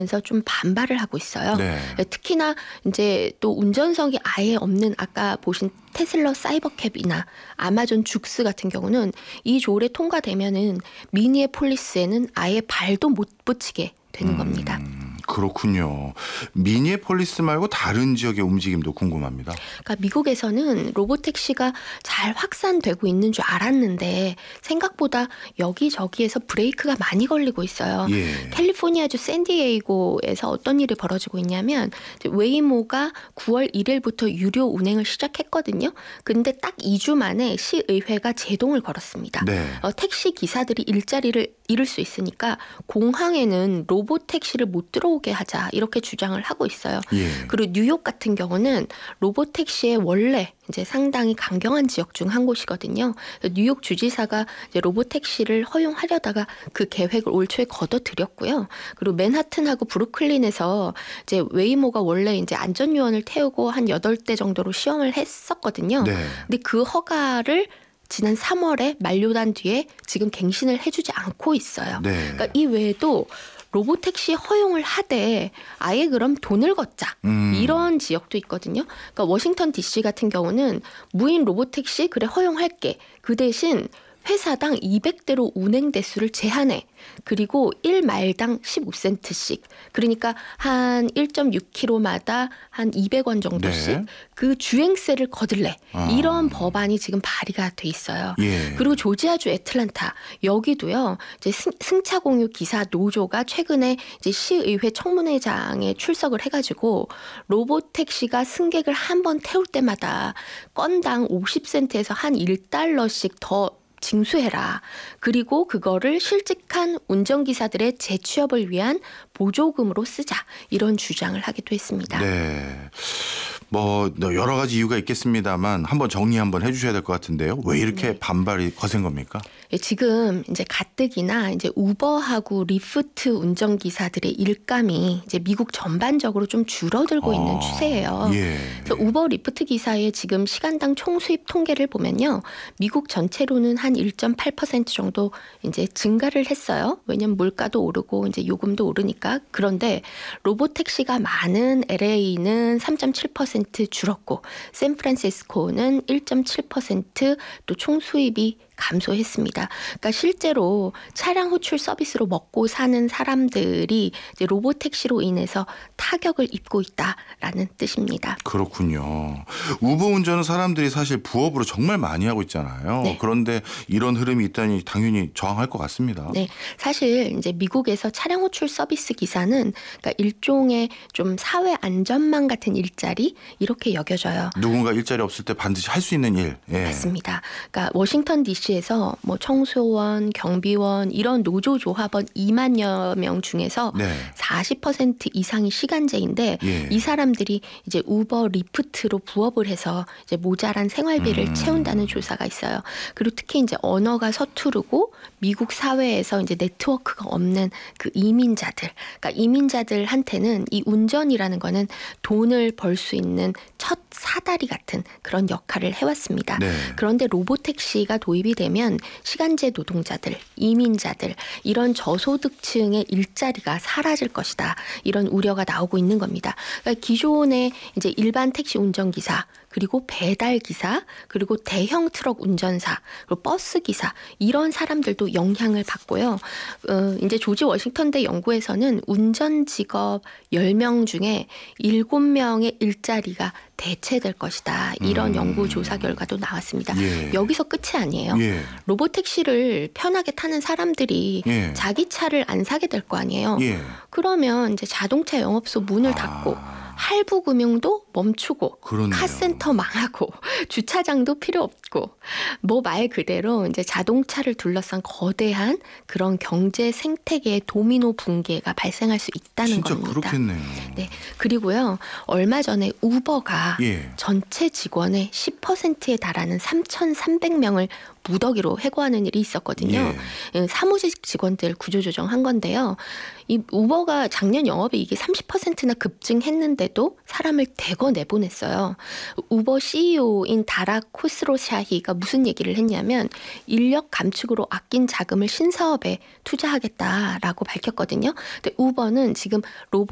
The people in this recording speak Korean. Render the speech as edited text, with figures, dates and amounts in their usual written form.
면서 좀 반발을 하고 있어요. 네. 특히나 이제 또 운전석이 아예 없는 아까 보신 테슬라 사이버캡이나 아마존 죽스 같은 경우는 이 조례 통과되면은 미니애폴리스에는 아예 발도 못 붙이게 되는 겁니다. 그렇군요. 미니애폴리스 말고 다른 지역의 움직임도 궁금합니다. 그러니까 미국에서는 로보택시가 잘 확산되고 있는 줄 알았는데 생각보다 여기저기에서 브레이크가 많이 걸리고 있어요. 예. 캘리포니아주 샌디에이고에서 어떤 일이 벌어지고 있냐면 웨이모가 9월 1일부터 유료 운행을 시작했거든요. 근데 딱 2주 만에 시의회가 제동을 걸었습니다. 네. 택시 기사들이 일자리를 잃을 수 있으니까 공항에는 로보택시를 못 들어오게 하자 이렇게 주장을 하고 있어요. 예. 그리고 뉴욕 같은 경우는 로보택시의 원래 이제 상당히 강경한 지역 중 한 곳이거든요. 뉴욕 주지사가 이제 로보택시를 허용하려다가 그 계획을 올 초에 걷어들였고요. 그리고 맨하튼하고 브루클린에서 이제 웨이모가 원래 이제 안전요원을 태우고 한 8대 정도로 시험을 했었거든요. 네. 근데 그 허가를 지난 3월에 만료된 뒤에 지금 갱신을 해주지 않고 있어요. 네. 그러니까 이 외에도 로보택시 허용을 하되 아예 그럼 돈을 걷자 이런 지역도 있거든요. 그러니까 워싱턴 DC 같은 경우는 무인 로보택시 그래 허용할게. 그 대신 회사당 200대로 운행 대수를 제한해. 그리고 1마일당 15센트씩. 그러니까 한 1.6km마다 한 200원 정도씩 네. 그 주행세를 거둘래. 이런 법안이 지금 발의가 돼 있어요. 예. 그리고 조지아주 애틀랜타 여기도요. 이제 승차 공유 기사 노조가 최근에 이제 시의회 청문회장에 출석을 해가지고 로보택시가 승객을 한 번 태울 때마다 건당 50센트에서 한 1달러씩 더 징수해라. 그리고 그거를 실직한 운전기사들의 재취업을 위한 보조금으로 쓰자. 이런 주장을 하기도 했습니다. 네. 뭐 여러 가지 이유가 있겠습니다만 한번 정리 한번 해주셔야 될 것 같은데요. 왜 이렇게 네. 반발이 거센 겁니까? 지금 이제 가뜩이나 이제 우버하고 리프트 운전기사들의 일감이 이제 미국 전반적으로 좀 줄어들고 있는 추세예요. 예. 그래서 우버 리프트 기사의 지금 시간당 총수입 통계를 보면요. 미국 전체로는 한 1.8% 정도 이제 증가를 했어요. 왜냐면 물가도 오르고 이제 요금도 오르니까. 그런데 로보택시가 많은 LA는 3.7% 줄었고 샌프란시스코는 1.7% 또 총수입이 감소했습니다. 그러니까 실제로 차량 호출 서비스로 먹고 사는 사람들이 이제 로보택시로 인해서 타격을 입고 있다라는 뜻입니다. 그렇군요. 우버 운전은 사람들이 사실 부업으로 정말 많이 하고 있잖아요. 네. 그런데 이런 흐름이 있다니 당연히 저항할 것 같습니다. 네, 사실 이제 미국에서 차량 호출 서비스 기사는 그러니까 일종의 좀 사회 안전망 같은 일자리 이렇게 여겨져요. 누군가 일자리 없을 때 반드시 할 수 있는 일. 예. 맞습니다. 그러니까 워싱턴 DC에서 뭐 청소원, 경비원 이런 노조 조합원 2만여 명 중에서 네. 40% 이상이 시간제인데 예. 이 사람들이 이제 우버 리프트로 부업을 해서 이제 모자란 생활비를 채운다는 조사가 있어요. 그리고 특히 이제 언어가 서투르고 미국 사회에서 이제 네트워크가 없는 그 이민자들, 그러니까 이민자들한테는 이 운전이라는 거는 돈을 벌 수 있는 첫 사다리 같은 그런 역할을 해왔습니다. 네. 그런데 로보택시가 도입이 되면 시간제 노동자들, 이민자들 이런 저소득층의 일자리가 사라질 것이다. 이런 우려가 나오고 있는 겁니다. 그러니까 기존의 이제 일반 택시 운전기사 그리고 배달 기사, 그리고 대형 트럭 운전사, 그리고 버스 기사 이런 사람들도 영향을 받고요. 이제 조지 워싱턴대 연구에서는 운전 직업 10명 중에 7명의 일자리가 대체될 것이다. 이런 연구 조사 결과도 나왔습니다. 예. 여기서 끝이 아니에요. 예. 로보택시를 편하게 타는 사람들이 예. 자기 차를 안 사게 될 거 아니에요. 예. 그러면 이제 자동차 영업소 문을 닫고 할부 금융도 멈추고 그렇네요. 카센터 망하고 주차장도 필요 없고 뭐 말 그대로 이제 자동차를 둘러싼 거대한 그런 경제 생태계의 도미노 붕괴가 발생할 수 있다는 진짜 겁니다. 그렇겠네요. 네. 그리고요. 얼마 전에 우버가 예. 전체 직원의 10%에 달하는 3,300명을 무더기로 해고하는 일이 있었거든요. 사무직 직원들 구조조정한 건데요. 이 우버가 작년 영업이익이 30%나 급증했는데도 사람을 대거 그거 내보냈어요. 우버 CEO인 다라 코스로샤히가 무슨 얘기를 했냐면 인력 감축으로 아낀 자금을 신사업에 투자하겠다라고 밝혔거든요. 근데 우버는 지금 로봇